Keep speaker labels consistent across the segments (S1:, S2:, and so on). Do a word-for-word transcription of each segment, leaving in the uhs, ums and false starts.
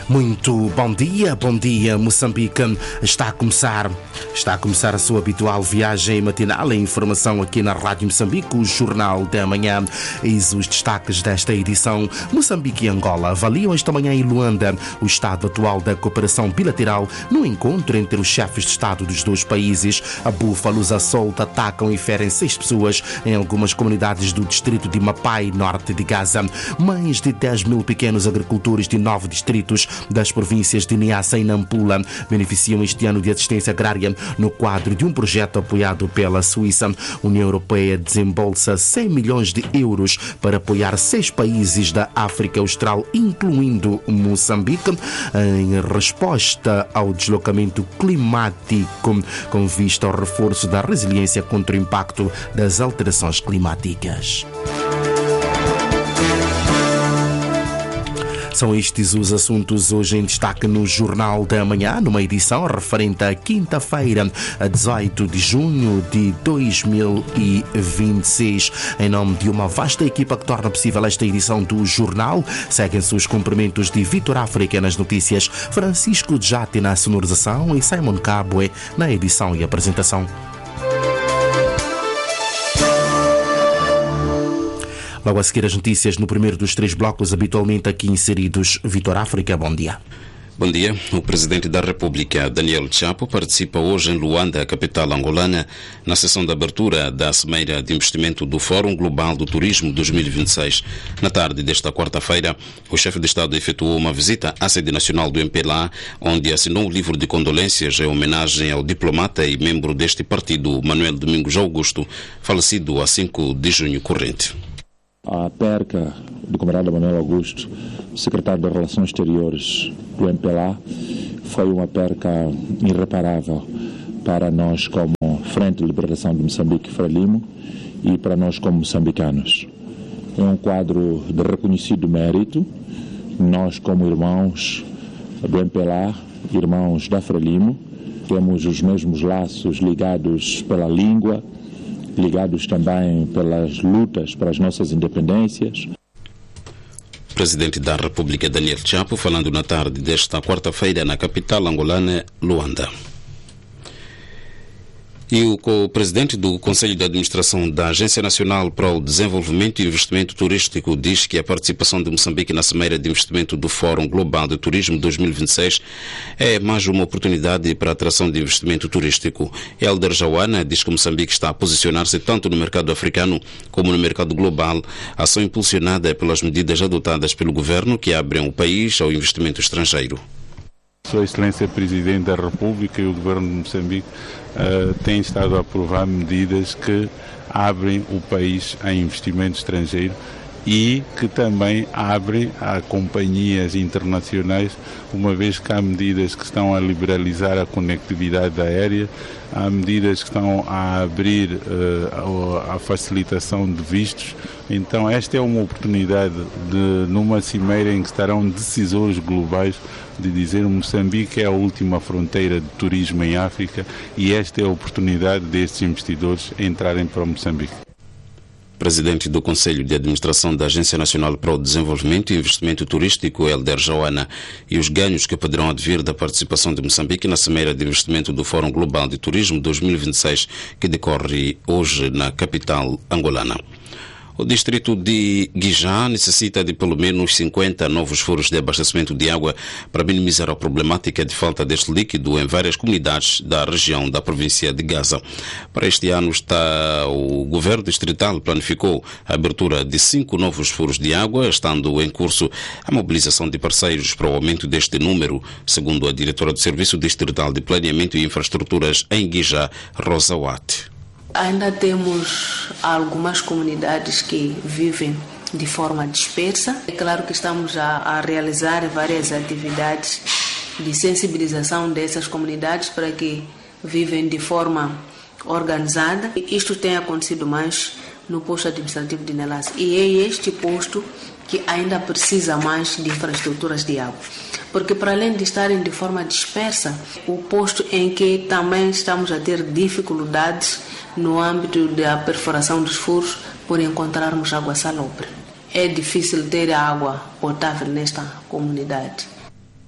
S1: Muito bom dia, bom dia. Moçambique está a começar, está a começar a sua habitual viagem matinal em informação aqui na Rádio Moçambique, o Jornal da Manhã. Eis os destaques desta edição. Moçambique e Angola avaliam esta manhã em Luanda o estado atual da cooperação bilateral no encontro entre os chefes de Estado dos dois países. A búfalos à solta atacam e ferem seis pessoas em algumas comunidades do distrito de Mapai, norte de Gaza. Mais de dez mil pequenos agricultores de nove distritos das províncias de Niassa e Nampula beneficiam este ano de assistência agrária no quadro de um projeto apoiado pela Suíça. A União Europeia desembolsa cem milhões de euros para apoiar seis países da África Austral, incluindo Moçambique, em resposta ao deslocamento climático, com vista ao reforço da resiliência contra o impacto das alterações climáticas. São estes os assuntos hoje em destaque no Jornal da Manhã, numa edição referente à quinta-feira, a dezoito de junho de dois mil e vinte e seis. Em nome de uma vasta equipa que torna possível esta edição do Jornal, seguem-se os cumprimentos de Vitor África nas notícias, Francisco Jati na sonorização e Simon Cabue na edição e apresentação. Logo a seguir as notícias no primeiro dos três blocos habitualmente aqui inseridos. Vitor África, bom dia.
S2: Bom dia. O Presidente da República, Daniel Chapo, participa hoje em Luanda, capital angolana, na sessão de abertura da Cimeira de Investimento do Fórum Global do Turismo dois mil e vinte e seis. Na tarde desta quarta-feira, o chefe de Estado efetuou uma visita à sede nacional do M P L A, onde assinou um livro de condolências em homenagem ao diplomata e membro deste partido, Manuel Domingos Augusto, falecido a cinco de junho corrente.
S3: A perca do camarada Manuel Augusto, secretário das Relações Exteriores do M P L A, foi uma perca irreparável para nós como Frente de Liberação de Moçambique e Frelimo e para nós como moçambicanos. É um quadro de reconhecido mérito. Nós como irmãos do M P L A, irmãos da Frelimo, temos os mesmos laços ligados pela língua, ligados também pelas lutas para as nossas independências.
S2: Presidente da República Daniel Chapo, falando na tarde desta quarta-feira na capital angolana, Luanda. E o co-presidente do Conselho de Administração da Agência Nacional para o Desenvolvimento e Investimento Turístico diz que a participação de Moçambique na Cimeira de Investimento do Fórum Global de Turismo dois mil e vinte e seis é mais uma oportunidade para a atração de investimento turístico. Helder Jawana diz que Moçambique está a posicionar-se tanto no mercado africano como no mercado global, ação impulsionada pelas medidas adotadas pelo governo que abrem o país ao investimento estrangeiro.
S4: Sua Excelência Presidente da República e o Governo de Moçambique uh, têm estado a aprovar medidas que abrem o país a investimento estrangeiro e que também abrem a companhias internacionais, uma vez que há medidas que estão a liberalizar a conectividade aérea, há medidas que estão a abrir uh, a, a facilitação de vistos. Então esta é uma oportunidade de, numa cimeira em que estarão decisores globais, de dizer que Moçambique é a última fronteira de turismo em África e esta é a oportunidade destes investidores entrarem para Moçambique.
S2: Presidente do Conselho de Administração da Agência Nacional para o Desenvolvimento e Investimento Turístico, Helder Jawana, e os ganhos que poderão advir da participação de Moçambique na Cimeira de Investimento do Fórum Global de Turismo dois mil e vinte e seis, que decorre hoje na capital angolana. O distrito de Guijá necessita de pelo menos cinquenta novos furos de abastecimento de água para minimizar a problemática de falta deste líquido em várias comunidades da região da província de Gaza. Para este ano, está, o governo distrital planificou a abertura de cinco novos furos de água, estando em curso a mobilização de parceiros para o aumento deste número, segundo a diretora do Serviço Distrital de Planeamento e Infraestruturas em Guijá, Rosa Watt.
S5: Ainda temos algumas comunidades que vivem de forma dispersa. É claro que estamos a, a realizar várias atividades de sensibilização dessas comunidades para que vivem de forma organizada. Isto tem acontecido mais no posto administrativo de Nelas e é este posto que ainda precisa mais de infraestruturas de água. Porque para além de estarem de forma dispersa, o posto em que também estamos a ter dificuldades no âmbito da perfuração dos furos por encontrarmos água salobre. É difícil ter água potável nesta comunidade.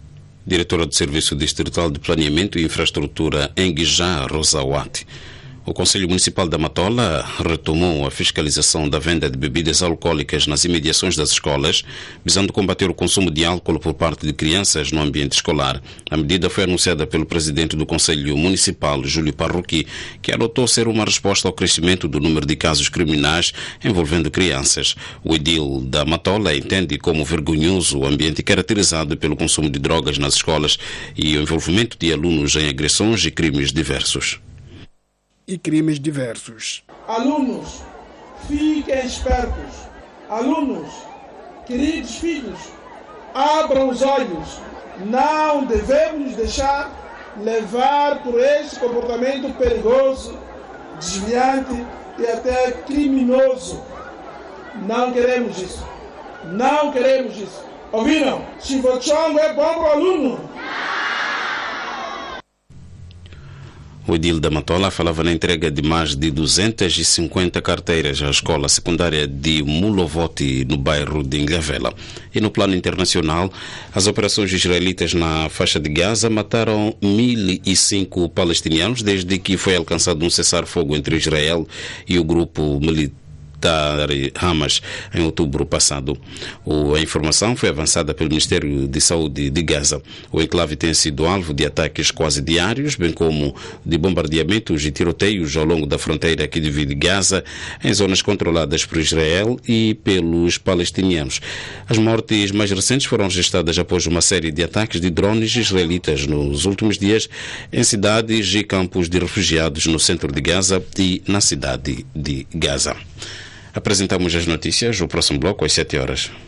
S2: diretora do Serviço Distrital de Planeamento e Infraestrutura em Guijá, Rosa Wati. O Conselho Municipal da Matola retomou a fiscalização da venda de bebidas alcoólicas nas imediações das escolas, visando combater o consumo de álcool por parte de crianças no ambiente escolar. A medida foi anunciada pelo presidente do Conselho Municipal, Júlio Parruqui, que adotou ser uma resposta ao crescimento do número de casos criminais envolvendo crianças. O edil da Matola entende como vergonhoso o ambiente caracterizado pelo consumo de drogas nas escolas e o envolvimento de alunos em agressões e crimes diversos.
S6: E crimes diversos.
S7: Alunos, fiquem espertos. Alunos, queridos filhos, abram os olhos. Não devemos deixar levar por este comportamento perigoso, desviante e até criminoso. Não queremos isso. Não queremos isso. Ouviram? Chivochongo é bom para o aluno.
S2: O edil da Matola falava na entrega de mais de duzentas e cinquenta carteiras à escola secundária de Mulovoti, no bairro de Ilhavela. E no plano internacional, as operações israelitas na faixa de Gaza mataram mil e cinco palestinianos desde que foi alcançado um cessar-fogo entre Israel e o grupo militar Hamas em outubro passado. A informação foi avançada pelo Ministério de Saúde de Gaza. O enclave tem sido alvo de ataques quase diários, bem como de bombardeamentos e tiroteios ao longo da fronteira que divide Gaza em zonas controladas por Israel e pelos palestinianos. As mortes mais recentes foram registradas após uma série de ataques de drones israelitas nos últimos dias em cidades e campos de refugiados no centro de Gaza e na cidade de Gaza. Apresentamos as notícias, o próximo bloco às sete horas.